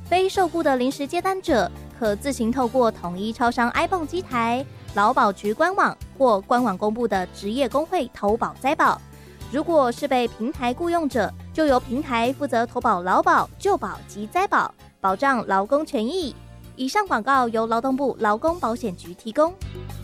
非受雇的临时接单者可自行透过统一超商 iPhone 机台、劳保局官网或官网公布的职业工会投保灾保。如果是被平台雇用者，就由平台负责投保劳保、就保及灾保，保障劳工权益。以上广告由劳动部劳工保险局提供。